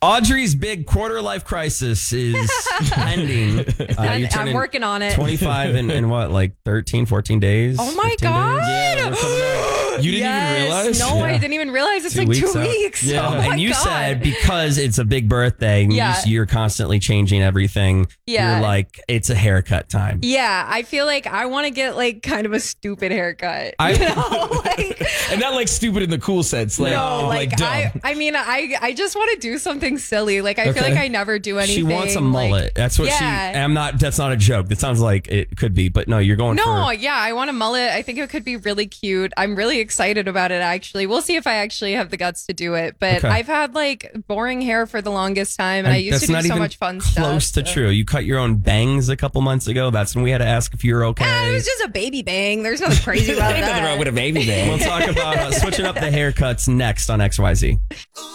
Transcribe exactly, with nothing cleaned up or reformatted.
Audrey's big quarter life crisis is pending. Uh, you're I'm turning working on it. twenty-five in, in what, like thirteen, fourteen days? Oh my fifteen God. days? Yeah, we're coming up. You didn't Yes. even realize? No, Yeah. I didn't even realize it's Two like weeks two out. weeks. Yeah. Oh my And you God. said because it's a big birthday, and Yeah. you, you're constantly changing everything. Yeah. You're like, it's a haircut time. Yeah, I feel like I want to get like kind of a stupid haircut. I- You know, like And not like stupid in the cool sense. Like, no, like, like, dumb. I, I mean, I, I just want to do something silly. Like I feel Okay. like I never do anything. She wants a mullet. like- that's what yeah. she. and I'm not. That's not a joke. That sounds like it could be, but no, you're going No, for. yeah, I want a mullet. I think it could be really cute. I'm really excited about it, actually. We'll see if I actually have the guts to do it. But Okay. I've had like boring hair for the longest time, and I, And used that's to do not so even much fun close stuff. to so- true. You cut your own bangs a couple months ago. That's when we had to ask if you were okay. Ah, it was just a baby bang. There's nothing crazy about Ain't that. nothing wrong with a baby We'll bang. talk about uh, switching up the haircuts next on X Y Z. Ooh,